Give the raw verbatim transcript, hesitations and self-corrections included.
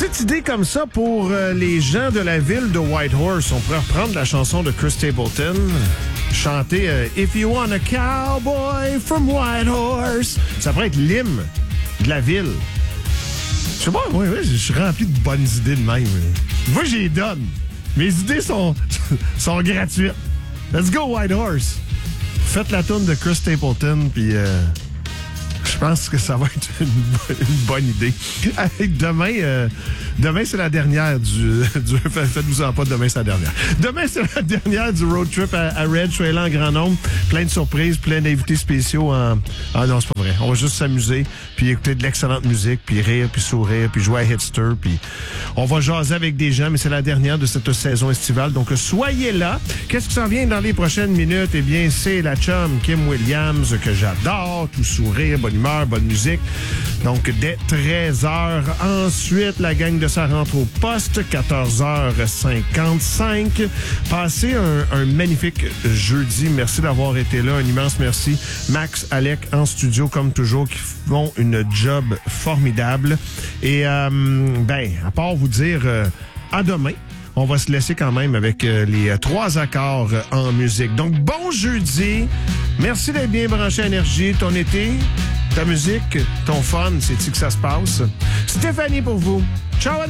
Petite idée comme ça pour euh, les gens de la ville de Whitehorse. On pourrait reprendre la chanson de Chris Stapleton, chanter euh, If you want a cowboy from Whitehorse. Ça pourrait être l'hymne de la ville. Je sais pas, moi, ouais, je suis rempli de bonnes idées de même. Moi, j'y les donne. Mes idées sont, sont gratuites. Let's go, Whitehorse. Faites la tourne de Chris Stapleton, puis euh, je pense que ça va être une, une bonne idée. Hey, demain, euh, demain c'est la dernière du... du faites-vous-en pas, demain c'est la dernière. Demain, c'est la dernière du road trip à, à Red. Soyez là en grand nombre. Plein de surprises, plein d'invités spéciaux. En... Ah non, c'est pas vrai. On va juste s'amuser, puis écouter de l'excellente musique, puis rire, puis sourire, puis jouer à Hitster, puis on va jaser avec des gens, mais c'est la dernière de cette saison estivale. Donc, soyez là. Qu'est-ce qui s'en vient dans les prochaines minutes? Eh bien, c'est la chum Kim Williams que j'adore. Tout sourire, bonne humeur, bonne musique. Donc, dès treize heures. Ensuite, la gang de sa rentre au poste, quatorze heures cinquante-cinq. Passez un, un magnifique jeudi. Merci d'avoir été là. Un immense merci. Max, Alec, en studio, comme toujours, qui font une job formidable. Et, euh, ben, à part vous dire euh, à demain, on va se laisser quand même avec euh, les euh, trois accords euh, en musique. Donc, bon jeudi. Merci d'être bien branché à Énergie. Ton été, ta musique, ton fun, c'est-tu que ça se passe? Stéphanie pour vous. Ciao!